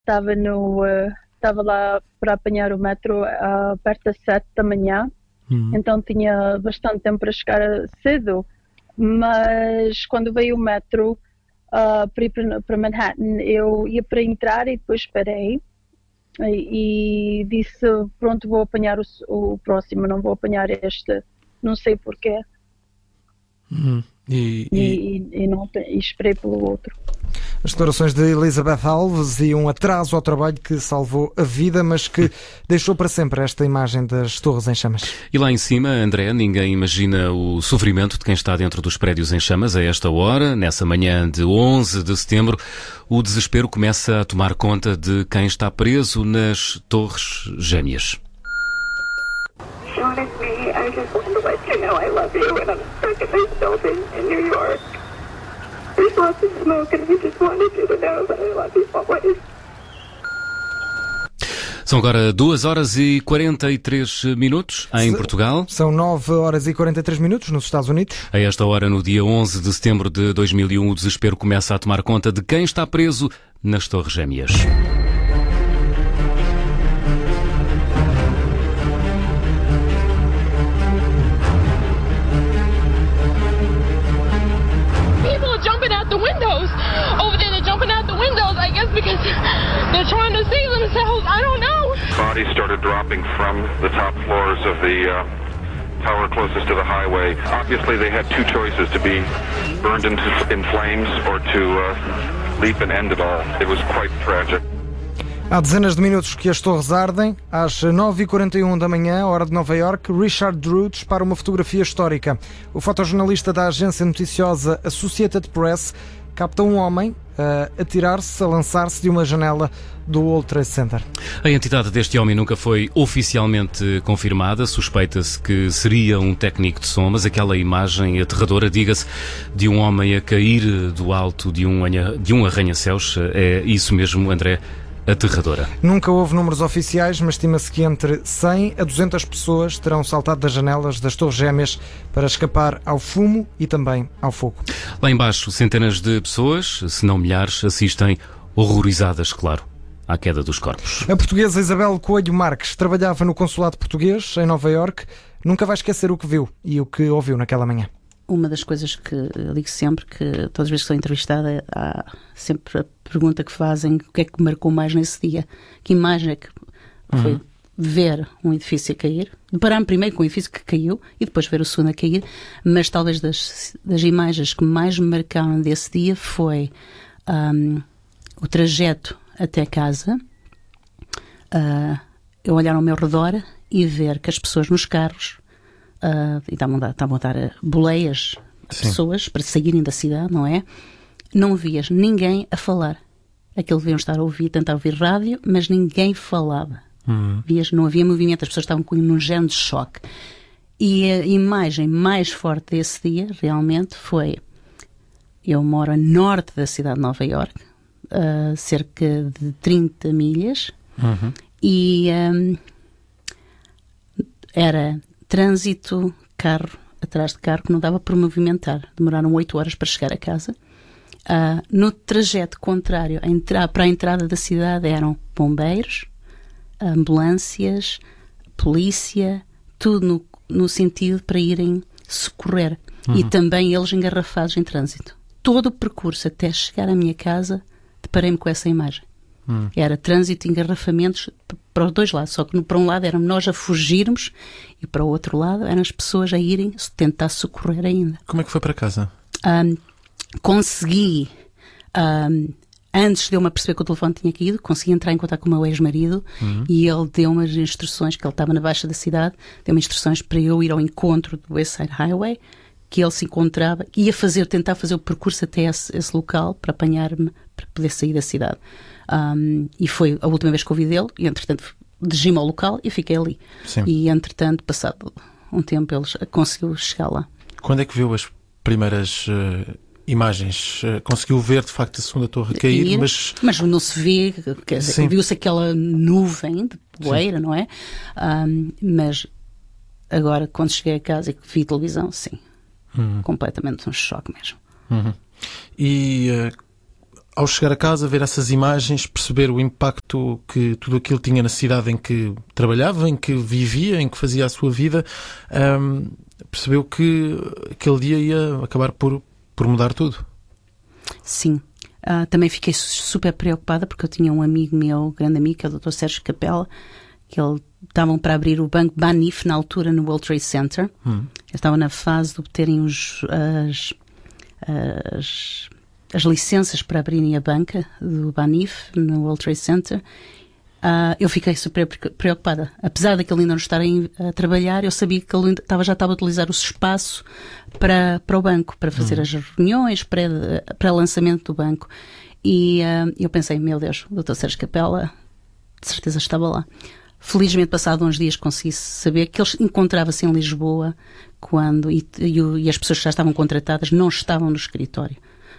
estava estava lá para apanhar o metro perto das 7 da manhã, então tinha bastante tempo para chegar cedo, mas quando veio o metro para ir para Manhattan, eu ia para entrar e depois parei e disse, pronto, vou apanhar o próximo, não vou apanhar este, não sei porquê. E não, e esperei pelo outro. As declarações de Elizabeth Alves e um atraso ao trabalho que salvou a vida, mas que deixou para sempre esta imagem das torres em chamas. E lá em cima, André, ninguém imagina o sofrimento de quem está dentro dos prédios em chamas a esta hora, nessa manhã de 11 de setembro. O desespero começa a tomar conta de quem está preso nas torres gêmeas. Sean, it's me. I just want to let you know I love you and I'm stuck in this building in New York. There's lots of smoke and I just wanted you to know that I love you always. São agora 2 horas e 43 minutos em Portugal. São 9 horas e 43 minutos nos Estados Unidos. A esta hora, no dia 11 de setembro de 2001, o desespero começa a tomar conta de quem está preso nas Torres Gêmeas. Because they're trying to save themselves. I don't know. Bodies started dropping from the top floors of the tower closest to the highway. Obviously, they had two choices: to be burned in flames or to leap and end it all. It was quite tragic. Há dezenas de minutos que as torres ardem. Às 9h41 da manhã, hora de Nova Iorque, Richard Drew dispara uma fotografia histórica. O fotojornalista da agência noticiosa Associated Press capta um homem a atirar-se, a lançar-se de uma janela do World Trade Center. A entidade deste homem nunca foi oficialmente confirmada. Suspeita-se que seria um técnico de som, mas aquela imagem aterradora, diga-se, de um homem a cair do alto de um arranha-céus, é isso mesmo, André, aterradora. Nunca houve números oficiais, mas estima-se que entre 100 a 200 pessoas terão saltado das janelas das Torres Gêmeas para escapar ao fumo e também ao fogo. Lá embaixo, centenas de pessoas, se não milhares, assistem horrorizadas, claro, à queda dos corpos. A portuguesa Isabel Coelho Marques trabalhava no consulado português em Nova Iorque. Nunca vai esquecer o que viu e o que ouviu naquela manhã. Uma das coisas que eu digo sempre, que todas as vezes que sou entrevistada, há sempre a pergunta que fazem: o que é que marcou mais nesse dia? Que imagem é que foi ver um edifício a cair? Deparar-me primeiro com o edifício que caiu e depois ver o segundo a cair, mas talvez das imagens que mais me marcaram desse dia foi o trajeto até casa, eu olhar ao meu redor e ver que as pessoas nos carros e estavam a dar boleias a pessoas para saírem da cidade, não é? Não vias ninguém a falar. Aquilo deviam estar a ouvir, tentar ouvir rádio, mas ninguém falava. Vias, não havia movimento, as pessoas estavam com um género de choque. E a imagem mais forte desse dia, realmente, foi: eu moro a norte da cidade de Nova Iorque, cerca de 30 milhas, e era trânsito, carro atrás de carro, que não dava para movimentar. Demoraram 8 horas para chegar a casa. No trajeto contrário para a entrada da cidade eram bombeiros, ambulâncias, polícia, tudo no sentido para irem socorrer. E também eles engarrafados em trânsito. Todo o percurso até chegar à minha casa, deparei-me com essa imagem. Era trânsito e engarrafamentos para os dois lados, só que para um lado éramos nós a fugirmos e para o outro lado eram as pessoas a irem tentar socorrer ainda. Como é que foi para casa? Consegui, antes de eu me aperceber que o telefone tinha caído, consegui entrar em contato com o meu ex-marido e ele deu umas instruções, que ele estava na baixa da cidade, deu-me instruções para eu ir ao encontro do West Side Highway, que ele se encontrava, ia tentar fazer o percurso até esse local para apanhar-me, para poder sair da cidade. E foi a última vez que ouvi dele, e entretanto dirigi-me ao local e fiquei ali. Sim. E entretanto, passado um tempo, ele conseguiu chegar lá. Quando é que viu as primeiras imagens? Conseguiu ver de facto a segunda torre cair, mas não se vê, quer dizer, viu-se aquela nuvem de poeira, não é? Mas agora, quando cheguei a casa e vi televisão, sim, completamente um choque mesmo. E ao chegar a casa, ver essas imagens, perceber o impacto que tudo aquilo tinha na cidade em que trabalhava, em que vivia, em que fazia a sua vida, percebeu que aquele dia ia acabar por mudar tudo. Sim. Também fiquei super preocupada porque eu tinha um amigo meu, grande amigo, que é o Dr. Sérgio Capela, que estavam para abrir o banco Banif na altura no World Trade Center. Eu estava na fase de obterem as licenças para abrirem a banca do Banif no World Trade Center. Eu fiquei super preocupada. Apesar daquele ainda não estar a trabalhar, eu sabia que ele já estava a utilizar o espaço para o banco, para fazer as reuniões, para lançamento do banco. E eu pensei, meu Deus, o Dr. Sérgio Capela de certeza estava lá. Felizmente, passado uns dias, consegui saber que ele encontrava-se em Lisboa e as pessoas que já estavam contratadas não estavam no escritório.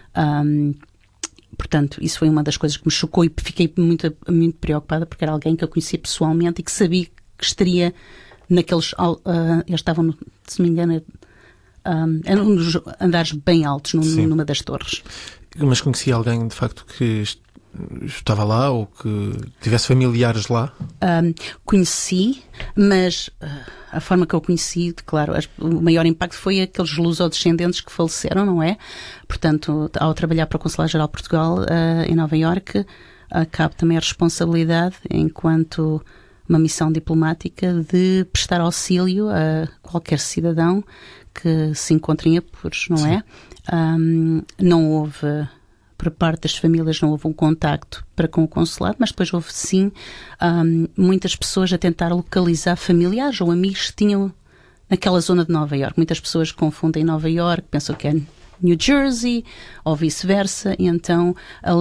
Portanto, isso foi uma das coisas que me chocou e fiquei muito, muito preocupada porque era alguém que eu conhecia pessoalmente e que sabia que estaria naqueles... eles estavam, se me engano, eram um dos andares bem altos numa das torres. Mas conhecia alguém, de facto, que estava lá ou que tivesse familiares lá? Conheci, mas a forma que eu conheci, claro, o maior impacto foi aqueles lusodescendentes que faleceram, não é? Portanto, ao trabalhar para o Consulado-Geral de Portugal em Nova Iorque, cabe também a responsabilidade, enquanto uma missão diplomática, de prestar auxílio a qualquer cidadão que se encontre em apuros, não é? Não houve... Por parte das famílias não houve um contacto para com o consulado, mas depois houve sim muitas pessoas a tentar localizar familiares ou amigos que tinham naquela zona de Nova Iorque. Muitas pessoas confundem Nova Iorque, pensam que é New Jersey ou vice-versa, e então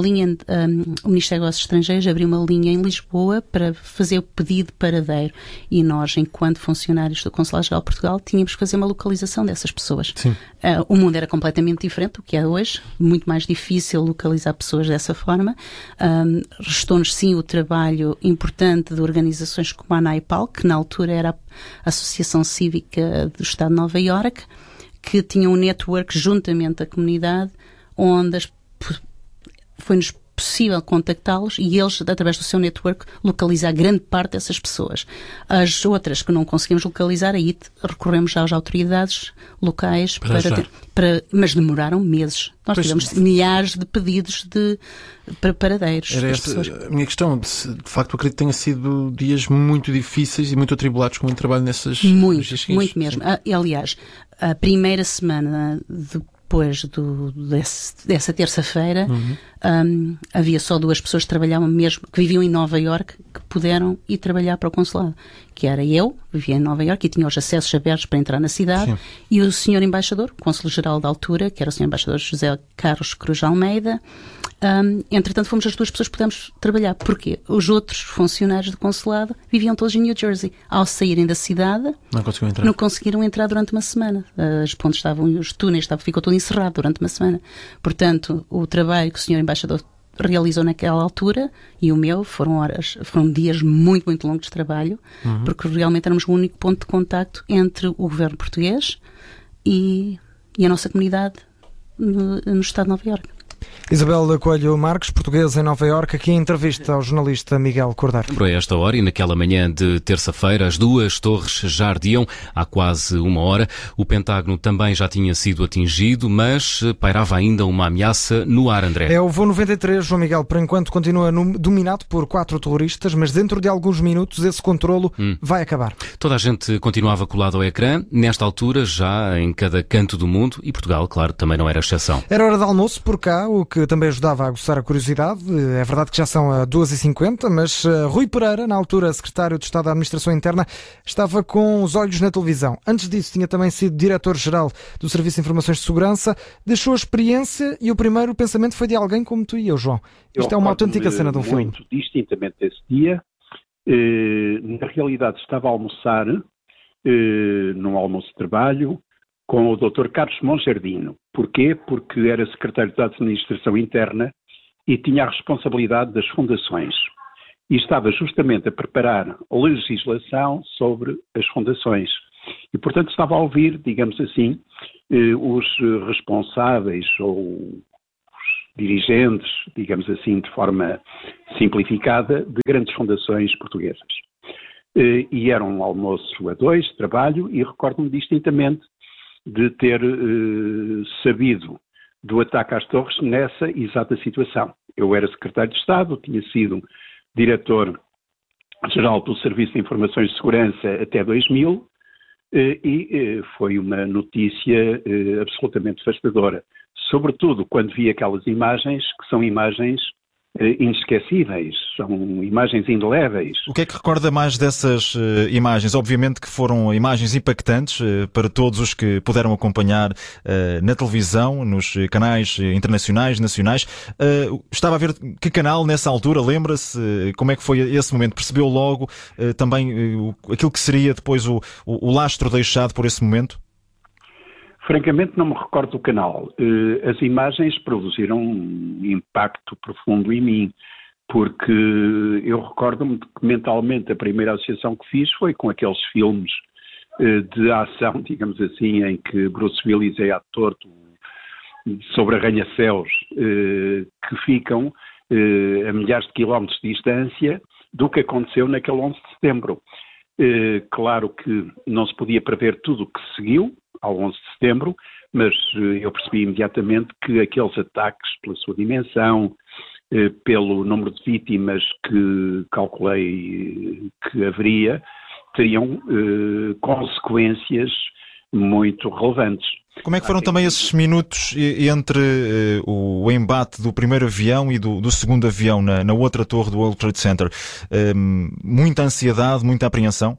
o Ministério dos Estrangeiros abriu uma linha em Lisboa para fazer o pedido de paradeiro, e nós, enquanto funcionários do Consulado-Geral de Portugal, tínhamos que fazer uma localização dessas pessoas. O mundo era completamente diferente do que é hoje, muito mais difícil localizar pessoas dessa forma. Restou-nos sim o trabalho importante de organizações como a ANAIPAL, que na altura era a Associação Cívica do Estado de Nova Iorque, que tinha um network juntamente à comunidade, onde foi-nos possível contactá-los e eles, através do seu network, localizar grande parte dessas pessoas. As outras que não conseguimos localizar, aí recorremos já às autoridades locais, mas demoraram meses. Nós tivemos milhares de pedidos para paradeiros. Era esta a minha questão. De facto, acredito que tenha sido dias muito difíceis e muito atribulados com o trabalho nessas... Muito mesmo. Aliás, a primeira semana depois dessa terça-feira, havia só 2 pessoas que trabalhavam mesmo, que viviam em Nova Iorque, que puderam ir trabalhar para o consulado, que era eu, vivia em Nova Iorque e tinha os acessos abertos para entrar na cidade, e o senhor embaixador, o cônsul-geral da altura, que era o senhor embaixador José Carlos Cruz Almeida. Entretanto, fomos as 2 pessoas que pudemos trabalhar. Porquê? Os outros funcionários do consulado viviam todos em New Jersey. Ao saírem da cidade, não conseguiram entrar durante uma semana. As pontes os túneis ficou tudo encerrado durante uma semana. Portanto, o trabalho que o senhor embaixador realizou naquela altura e o meu foram dias muito, muito longos de trabalho, porque realmente éramos o único ponto de contacto entre o governo português e a nossa comunidade no estado de Nova Iorque. Isabel Coelho Marques, portuguesa em Nova Iorque, aqui em entrevista ao jornalista Miguel Cordeiro. Por esta hora e naquela manhã de terça-feira, as 2 torres já ardiam há quase 1 hora. O Pentágono também já tinha sido atingido, mas pairava ainda uma ameaça no ar, André. É o voo 93, João Miguel, por enquanto continua dominado por 4 terroristas, mas dentro de alguns minutos esse controlo vai acabar. Toda a gente continuava colada ao ecrã, nesta altura já em cada canto do mundo, e Portugal, claro, também não era exceção. Era hora de almoço por cá, o que também ajudava a aguçar a curiosidade. É verdade que já são 2h50, mas Rui Pereira, na altura secretário de Estado da Administração Interna, estava com os olhos na televisão. Antes disso, tinha também sido diretor-geral do Serviço de Informações de Segurança. Deixou a experiência e o primeiro pensamento foi de alguém como tu e eu, João. Isto é uma autêntica cena de um filme. Muito distintamente desse dia. Na realidade, estava a almoçar, num almoço de trabalho, com o Dr. Carlos Monjardino. Porquê? Porque era secretário da Administração Interna e tinha a responsabilidade das fundações. E estava justamente a preparar legislação sobre as fundações. E, portanto, estava a ouvir, digamos assim, os responsáveis ou dirigentes, digamos assim, de forma simplificada, de grandes fundações portuguesas. E era um almoço a dois, trabalho, e recordo-me distintamente de ter sabido do ataque às torres nessa exata situação. Eu era secretário de Estado, tinha sido diretor-geral do Serviço de Informações de Segurança até 2000, e foi uma notícia absolutamente devastadora. Sobretudo quando vi aquelas imagens, que são imagens inesquecíveis, são imagens indeléveis. O que é que recorda mais dessas imagens? Obviamente que foram imagens impactantes para todos os que puderam acompanhar na televisão, nos canais internacionais, nacionais. Estava a ver que canal nessa altura, lembra-se como é que foi esse momento? Percebeu logo também aquilo que seria depois o lastro deixado por esse momento? Francamente não me recordo do canal. As imagens produziram um impacto profundo em mim, porque eu recordo-me que mentalmente a primeira associação que fiz foi com aqueles filmes de ação, digamos assim, em que Bruce Willis é ator sobre arranha-céus, que ficam a milhares de quilómetros de distância do que aconteceu naquele 11 de setembro. Claro que não se podia prever tudo o que se seguiu ao 11 de setembro, mas eu percebi imediatamente que aqueles ataques, pela sua dimensão, pelo número de vítimas que calculei que haveria, teriam consequências muito relevantes. Como é que foram também esses minutos entre o embate do primeiro avião e do segundo avião na outra torre do World Trade Center? Muita ansiedade, muita apreensão?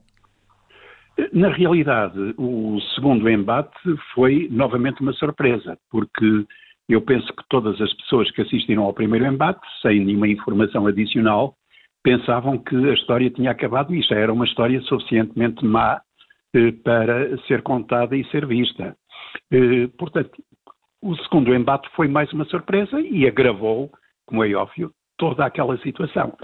Na realidade, o segundo embate foi novamente uma surpresa, porque eu penso que todas as pessoas que assistiram ao primeiro embate, sem nenhuma informação adicional, pensavam que a história tinha acabado e já era uma história suficientemente má para ser contada e ser vista. Portanto, o segundo embate foi mais uma surpresa e agravou, como é óbvio, toda aquela situação.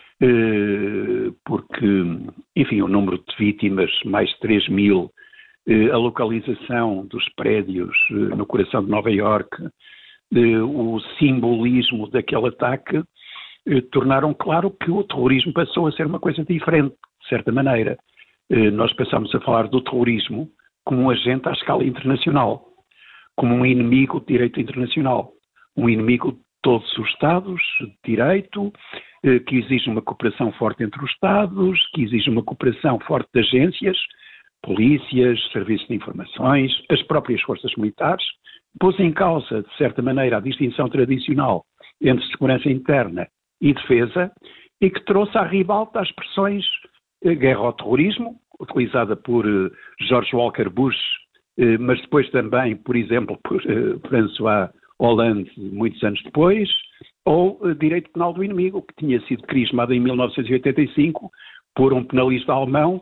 Porque, enfim, o número de vítimas, mais de 3.000, a localização dos prédios no coração de Nova Iorque, o simbolismo daquele ataque, tornaram claro que o terrorismo passou a ser uma coisa diferente, de certa maneira. Nós passamos a falar do terrorismo como um agente à escala internacional, como um inimigo de direito internacional, um inimigo de todos os Estados de direito, que exige uma cooperação forte entre os Estados, que exige uma cooperação forte de agências, polícias, serviços de informações, as próprias forças militares, pôs em causa, de certa maneira, a distinção tradicional entre segurança interna e defesa e que trouxe à ribalta as expressões guerra ao terrorismo, utilizada por George Walker Bush, mas depois também, por exemplo, por François Hollande, muitos anos depois, ou direito penal do inimigo, que tinha sido crismado em 1985 por um penalista alemão,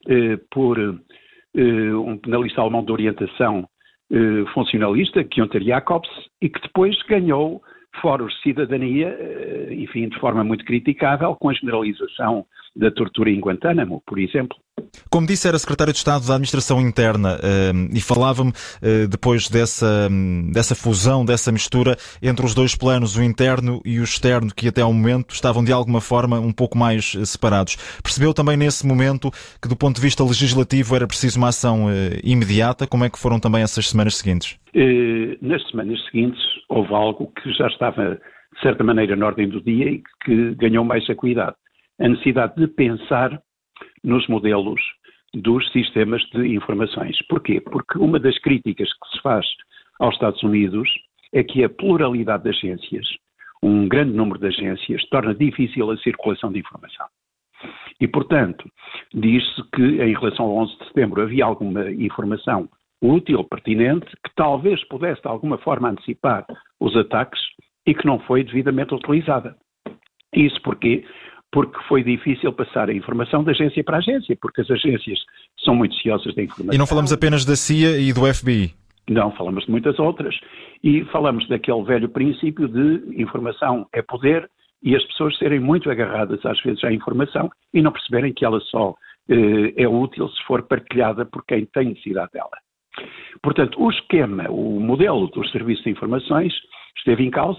um penalista alemão de orientação funcionalista, Günther Jacobs, e que depois ganhou fóruns de cidadania, enfim, de forma muito criticável, com a generalização da tortura em Guantánamo, por exemplo. Como disse, era secretário de Estado da Administração Interna e falava-me depois dessa fusão, dessa mistura entre os dois planos, o interno e o externo, que até ao momento estavam de alguma forma um pouco mais separados. Percebeu também nesse momento que do ponto de vista legislativo era preciso uma ação imediata? Como é que foram também essas semanas seguintes? Nas semanas seguintes houve algo que já estava de certa maneira na ordem do dia e que ganhou mais acuidade. A necessidade de pensar nos modelos dos sistemas de informações. Porquê? Porque uma das críticas que se faz aos Estados Unidos é que a pluralidade de agências, um grande número de agências, torna difícil a circulação de informação. E, portanto, diz-se que em relação ao 11 de setembro havia alguma informação útil, pertinente, que talvez pudesse de alguma forma antecipar os ataques e que não foi devidamente utilizada. Isso porquê? Porque foi difícil passar a informação de agência para agência, porque as agências são muito ciosas da informação. E não falamos apenas da CIA e do FBI? Não, falamos de muitas outras. E falamos daquele velho princípio de informação é poder e as pessoas serem muito agarradas às vezes à informação e não perceberem que ela só é útil se for partilhada por quem tem necessidade dela. Portanto, o esquema, o modelo dos serviços de informações esteve em causa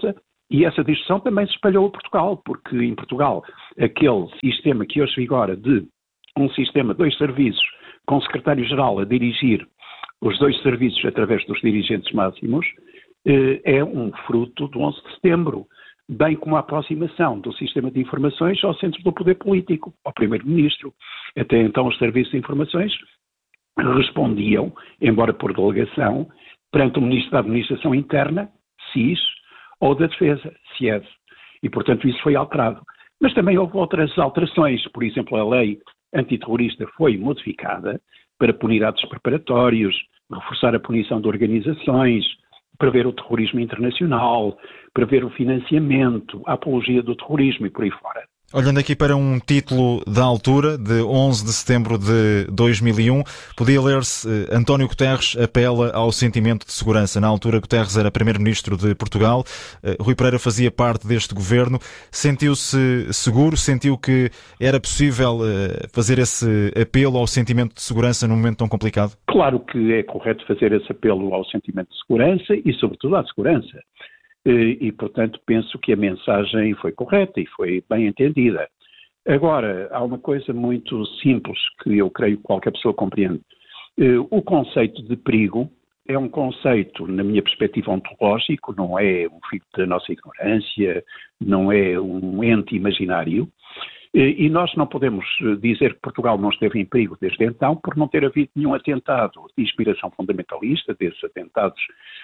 E essa discussão também se espalhou a Portugal, porque em Portugal aquele sistema que hoje vigora de um sistema de 2 serviços, com o secretário-geral a dirigir os 2 serviços através dos dirigentes máximos, é um fruto do 11 de setembro, bem como a aproximação do sistema de informações ao centro do poder político, ao primeiro-ministro. Até então os serviços de informações respondiam, embora por delegação, perante o Ministro da Administração Interna, SIS, ou da Defesa, SIED. E, portanto, isso foi alterado. Mas também houve outras alterações. Por exemplo, a lei antiterrorista foi modificada para punir atos preparatórios, reforçar a punição de organizações, prever o terrorismo internacional, prever o financiamento, a apologia do terrorismo e por aí fora. Olhando aqui para um título da altura, de 11 de setembro de 2001, podia ler-se António Guterres apela ao sentimento de segurança. Na altura, Guterres era primeiro-ministro de Portugal, Rui Pereira fazia parte deste governo. Sentiu-se seguro? Sentiu que era possível fazer esse apelo ao sentimento de segurança num momento tão complicado? Claro que é correto fazer esse apelo ao sentimento de segurança e, sobretudo, à segurança. E, portanto, penso que a mensagem foi correta e foi bem entendida. Agora, há uma coisa muito simples que eu creio que qualquer pessoa compreende. O conceito de perigo é um conceito, na minha perspectiva, ontológico, não é um filho da nossa ignorância, não é um ente imaginário, e nós não podemos dizer que Portugal não esteve em perigo desde então por não ter havido nenhum atentado de inspiração fundamentalista, desses atentados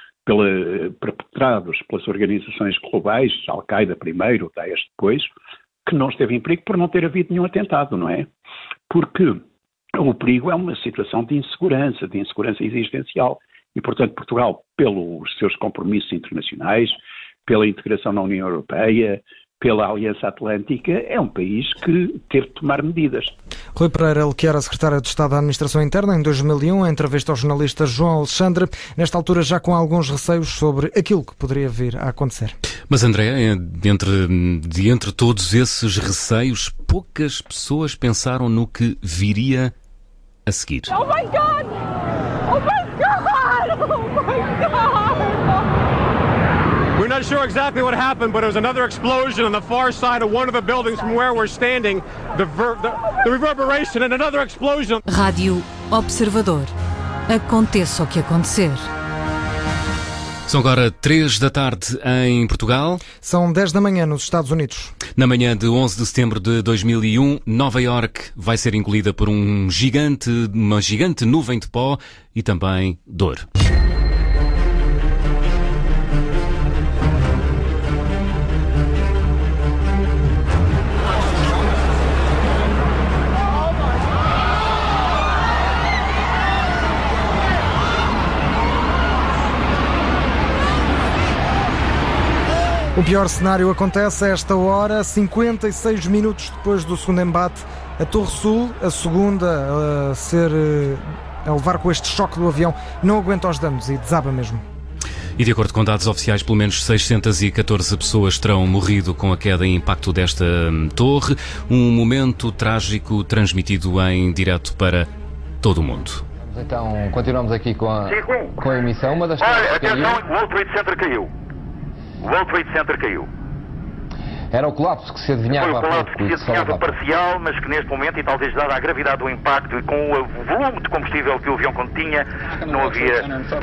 perpetrados pelas organizações globais, Al-Qaeda primeiro, Daesh depois, que não esteve em perigo por não ter havido nenhum atentado, não é? Porque o perigo é uma situação de insegurança existencial. E, portanto, Portugal, pelos seus compromissos internacionais, pela integração na União Europeia, pela Aliança Atlântica, é um país que teve de tomar medidas. Rui Pereira, ele que era secretário de Estado da Administração Interna em 2001, em entrevista ao jornalista João Alexandre, nesta altura já com alguns receios sobre aquilo que poderia vir a acontecer. Mas André, de entre todos esses receios, poucas pessoas pensaram no que viria a seguir. Oh my God! Oh my God! Oh my God! We're not sure exactly what happened, but there was another explosion on the far side of one of the buildings from where we're standing. The reverberation and another explosion. Rádio Observador. Aconteça o que acontecer. São agora 3 da tarde em Portugal. São 10 da manhã nos Estados Unidos. Na manhã de 11 de setembro de 2001, Nova Iorque vai ser engolida por uma gigante nuvem de pó e também dor. O pior cenário acontece a esta hora, 56 minutos depois do segundo embate. A Torre Sul, a segunda a levar com este choque do avião, não aguenta os danos e desaba mesmo. E de acordo com dados oficiais, pelo menos 614 pessoas terão morrido com a queda e impacto desta torre. Um momento trágico transmitido em direto para todo o mundo. Então, continuamos aqui com a emissão. Uma das Olha, atenção, o World Trade Center caiu. O World Trade Center caiu. Era o colapso que se adivinhava. Foi o colapso que se adivinhava parcial, mas que neste momento, e talvez dada a gravidade do impacto e com o volume de combustível que o avião continha, não havia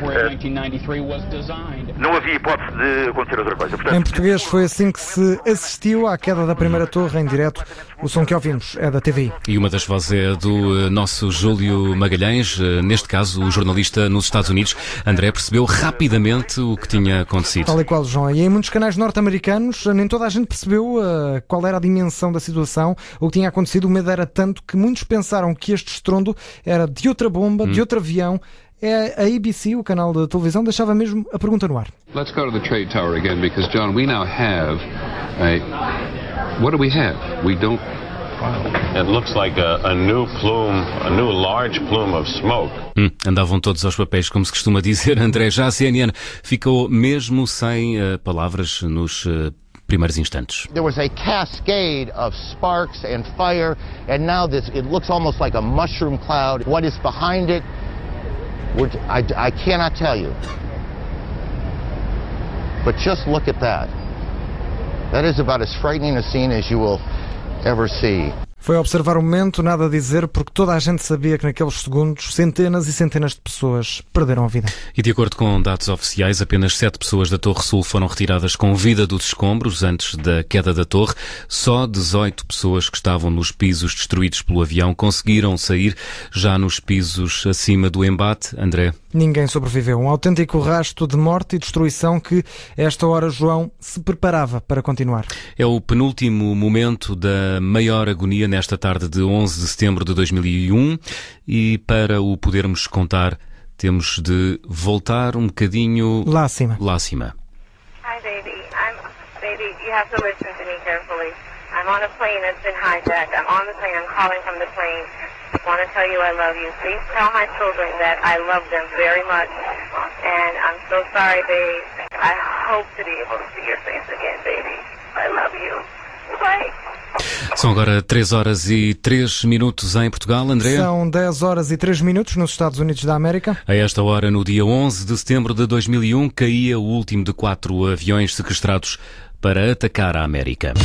hipótese de acontecer outra coisa. Portanto, em português foi assim que se assistiu à queda da primeira torre em direto. O som que ouvimos é da TVI. E uma das vozes é do nosso Júlio Magalhães, neste caso o jornalista nos Estados Unidos. André percebeu rapidamente o que tinha acontecido. Tal e qual, João. E em muitos canais norte-americanos nem toda a gente percebeu qual era a dimensão da situação, o que tinha acontecido. O medo era tanto que muitos pensaram que este estrondo era de outra bomba, de outro avião. A ABC, o canal de televisão, deixava mesmo a pergunta no ar. Let's go to the trade tower again because, John, we now have what do we have? We don't. It looks like a new plume, a new large plume of smoke. Andavam todos aos papéis, como se costuma dizer, André. Já a CNN ficou mesmo sem palavras nos primeiros instantes. There was a cascade of sparks and fire, and now it looks almost like a mushroom cloud. What is behind it? I cannot tell you. But just look at that. That is about as frightening a scene as you will ever see. Foi observar o momento, nada a dizer, porque toda a gente sabia que naqueles segundos centenas e centenas de pessoas perderam a vida. E de acordo com dados oficiais, apenas 7 pessoas da Torre Sul foram retiradas com vida dos escombros antes da queda da torre. Só 18 pessoas que estavam nos pisos destruídos pelo avião conseguiram sair. Já nos pisos acima do embate, André? Ninguém sobreviveu. Um autêntico rasto de morte e destruição que, a esta hora, João se preparava para continuar. É o penúltimo momento da maior agonia nesta tarde de 11 de setembro de 2001 e para o podermos contar temos de voltar um bocadinho lá acima. Hi baby, baby, you have to listen to me carefully. I'm on a plane that's been hijacked. I'm on the plane, I'm calling from the plane. I want to tell you I love you. Please tell my children that I love them very much. And I'm so sorry, babe. I hope to be able to see your face again, baby. I love you. Bye. São agora 3 horas e 3 minutos em Portugal, André? São 10 horas e 3 minutos nos Estados Unidos da América. A esta hora, no dia 11 de setembro de 2001, caía o último de 4 aviões sequestrados para atacar a América.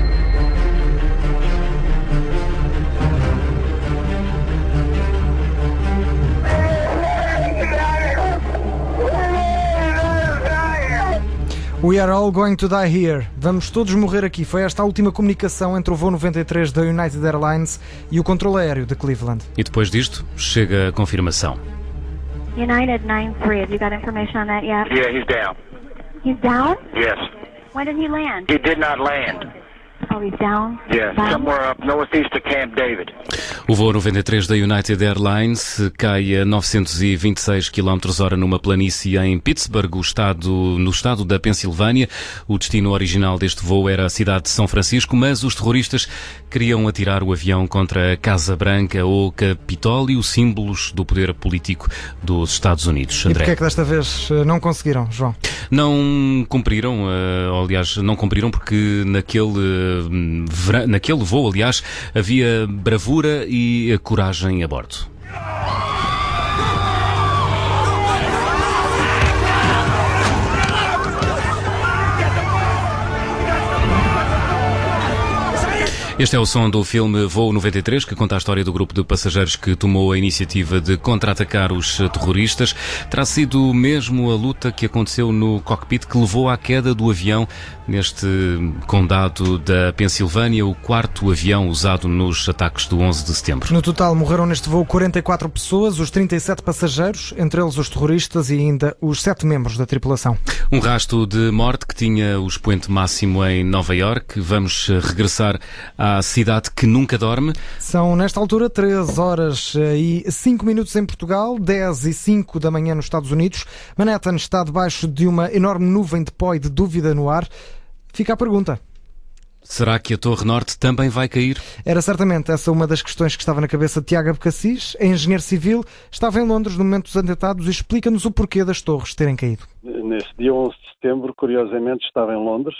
We are all going to die here. Vamos todos morrer aqui. Foi esta a última comunicação entre o voo 93 da United Airlines e o controle aéreo de Cleveland. E depois disto, chega a confirmação. United 93, have you got information on that yet? Yeah, he's down. He's down? Yes. When did he land? He did not land. Oh, he's down? Yeah, somewhere up northeast of Camp David. O voo 93 da United Airlines cai a 926 km/h numa planície em Pittsburgh, no estado da Pensilvânia. O destino original deste voo era a cidade de São Francisco, mas os terroristas queriam atirar o avião contra a Casa Branca ou Capitólio, símbolos do poder político dos Estados Unidos. André. E porquê é que desta vez não conseguiram, João? Não cumpriram, aliás, não cumpriram porque naquele voo, aliás, havia bravura e coragem a bordo. Este é o som do filme Voo 93, que conta a história do grupo de passageiros que tomou a iniciativa de contra-atacar os terroristas. Terá sido mesmo a luta que aconteceu no cockpit que levou à queda do avião neste condado da Pensilvânia, o 4º avião usado nos ataques do 11 de setembro. No total morreram neste voo 44 pessoas, os 37 passageiros, entre eles os terroristas e ainda os 7 membros da tripulação. Um rasto de morte que tinha o expoente máximo em Nova Iorque. Vamos regressar à cidade que nunca dorme. São, nesta altura, 3 horas e 5 minutos em Portugal, 10 e 5 da manhã nos Estados Unidos. Manhattan está debaixo de uma enorme nuvem de pó e de dúvida no ar. Fica a pergunta. Será que a Torre Norte também vai cair? Era certamente essa uma das questões que estava na cabeça de Tiago Abcacis. É engenheiro civil, estava em Londres no momento dos atentados e explica-nos o porquê das torres terem caído. Neste dia 11 de setembro, curiosamente, estava em Londres.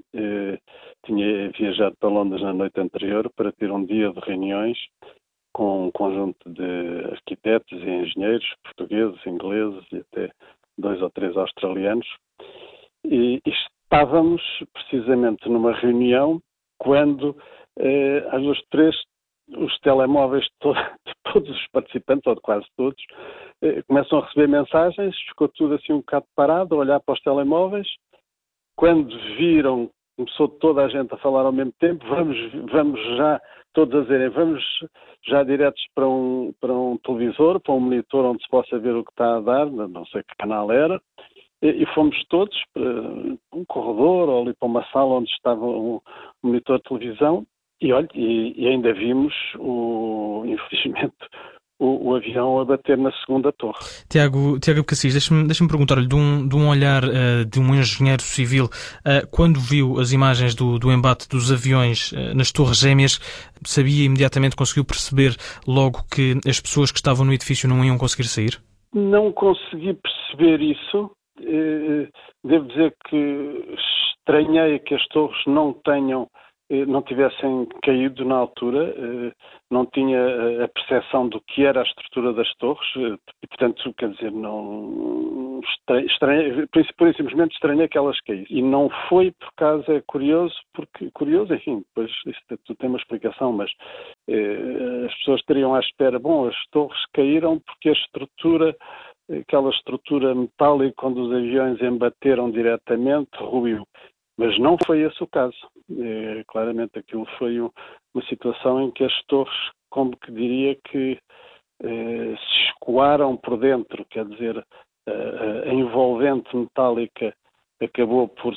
Tinha viajado para Londres na noite anterior para ter um dia de reuniões com um conjunto de arquitetos e engenheiros portugueses, ingleses e até 2 ou 3 australianos. E estávamos precisamente numa reunião quando, às 2h03, os telemóveis de todos os participantes, ou de quase todos, começam a receber mensagens, ficou tudo assim um bocado parado, a olhar para os telemóveis. Quando viram, começou toda a gente a falar ao mesmo tempo, vamos já, todos a dizerem, vamos já diretos para um televisor, para um monitor onde se possa ver o que está a dar, não sei que canal era. E fomos todos para um corredor ou ali para uma sala onde estava um monitor de televisão e ainda vimos, infelizmente, o avião a bater na segunda torre. Tiago Abcacis, deixa-me perguntar-lhe, de um olhar de um engenheiro civil, quando viu as imagens do embate dos aviões nas Torres Gêmeas, sabia imediatamente, conseguiu perceber logo que as pessoas que estavam no edifício não iam conseguir sair? Não consegui perceber isso. Devo dizer que estranhei que as torres não tenham não tivessem caído na altura, não tinha a percepção do que era a estrutura das torres e, portanto, quer dizer, não simplesmente estranhei que elas caíssem. E não foi por causa, é curioso, enfim, depois isto tem uma explicação, mas as pessoas estariam à espera, as torres caíram porque aquela estrutura metálica onde os aviões embateram diretamente ruiu. Mas não foi esse o caso. Claramente aquilo foi uma situação em que as torres, como que diria que se escoaram por dentro, quer dizer, a envolvente metálica acabou por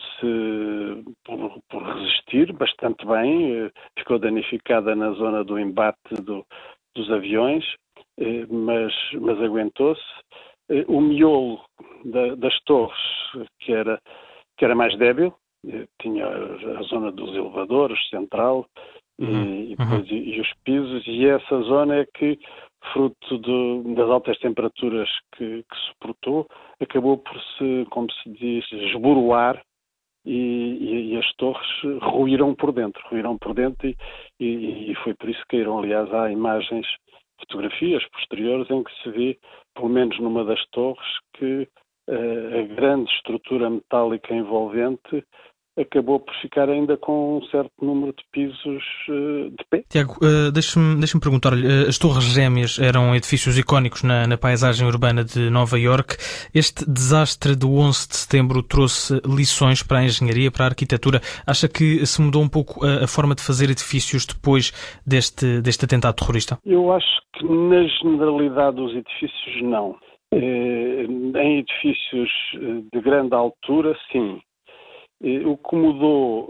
resistir bastante bem, ficou danificada na zona do embate dos aviões, mas aguentou-se. O miolo das torres, que era mais débil, tinha a zona dos elevadores, central, e os pisos, e essa zona é que, fruto das altas temperaturas que suportou, acabou por se, como se diz, esboroar, e as torres ruíram por dentro, e foi por isso que caíram. Aliás, há imagens, fotografias posteriores em que se vê, pelo menos numa das torres, que a grande estrutura metálica envolvente acabou por ficar ainda com um certo número de pisos de pé. Tiago, deixa-me perguntar-lhe, as Torres Gêmeas eram edifícios icónicos na paisagem urbana de Nova Iorque. Este desastre do 11 de setembro trouxe lições para a engenharia, para a arquitetura. Acha que se mudou um pouco a forma de fazer edifícios depois deste atentado terrorista? Eu acho que na generalidade dos edifícios não. Em edifícios de grande altura, sim. O que mudou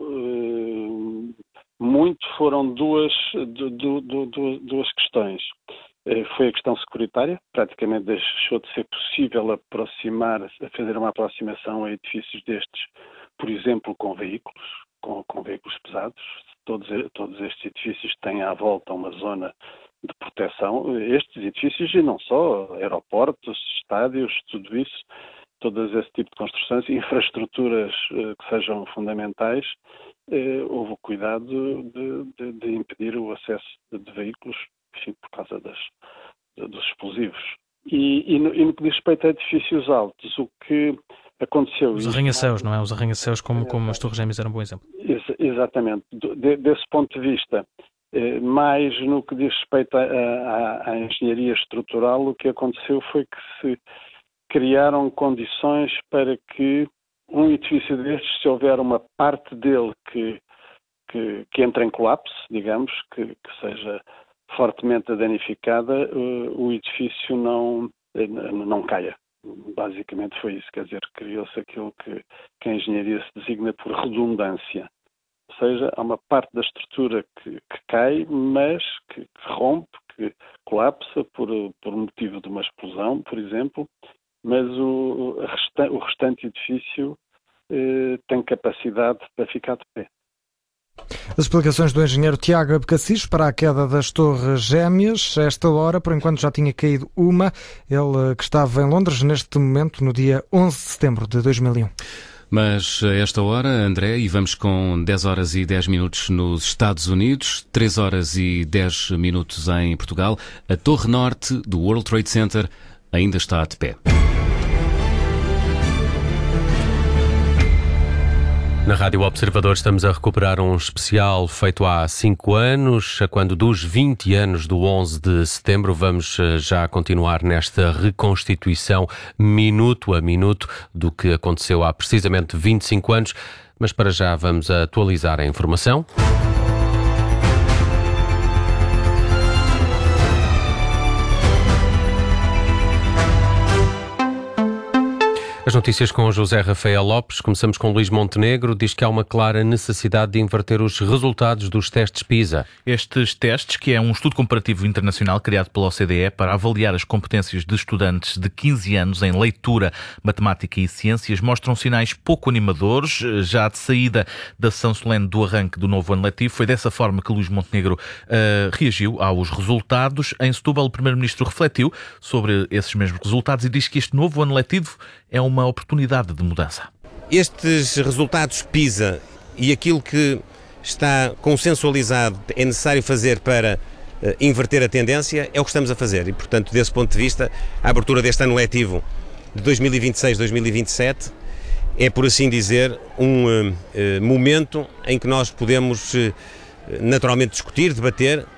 muito foram duas questões. Foi a questão securitária, praticamente deixou de ser possível fazer uma aproximação a edifícios destes, por exemplo, com veículos pesados. Todos estes edifícios têm à volta uma zona de proteção. Estes edifícios, e não só, aeroportos, estádios, tudo isso, todas esse tipo de construções, infraestruturas que sejam fundamentais, houve o cuidado de impedir o acesso de veículos, enfim, por causa dos explosivos. E no que diz respeito a edifícios altos, o que aconteceu... Os arranha-céus, não é? Os arranha-céus como as Torres Gêmeas eram um bom exemplo. Exatamente. Desse ponto de vista, mais no que diz respeito à engenharia estrutural, o que aconteceu foi que se criaram condições para que um edifício destes, se houver uma parte dele que entre em colapso, digamos, que seja fortemente danificada, o edifício não caia. Basicamente foi isso, quer dizer, criou-se aquilo que a engenharia se designa por redundância. Ou seja, há uma parte da estrutura que cai, mas que rompe, que colapsa por motivo de uma explosão, por exemplo, mas o restante edifício tem capacidade para ficar de pé. As explicações do engenheiro Tiago Abcacis para a queda das Torres Gêmeas. A esta hora, por enquanto, já tinha caído uma. Ele que estava em Londres neste momento, no dia 11 de setembro de 2001. Mas a esta hora, André, e vamos com 10 horas e 10 minutos nos Estados Unidos, 3 horas e 10 minutos em Portugal, a Torre Norte do World Trade Center ainda está de pé. Na Rádio Observador estamos a recuperar um especial feito há 5 anos, a quando dos 20 anos do 11 de setembro. Vamos já continuar nesta reconstituição minuto a minuto do que aconteceu há precisamente 25 anos, mas para já vamos atualizar a informação. As notícias com José Rafael Lopes. Começamos com Luís Montenegro. Diz que há uma clara necessidade de inverter os resultados dos testes PISA. Estes testes, que é um estudo comparativo internacional criado pela OCDE para avaliar as competências de estudantes de 15 anos em leitura, matemática e ciências, mostram sinais pouco animadores. Já de saída da sessão solene do arranque do novo ano letivo, foi dessa forma que Luís Montenegro reagiu aos resultados. Em Setúbal, o Primeiro-Ministro refletiu sobre esses mesmos resultados e diz que este novo ano letivo é uma oportunidade de mudança. Estes resultados PISA e aquilo que está consensualizado, é necessário fazer para inverter a tendência, é o que estamos a fazer. E, portanto, desse ponto de vista, a abertura deste ano letivo de 2026-2027 é, por assim dizer, um momento em que nós podemos naturalmente discutir, debater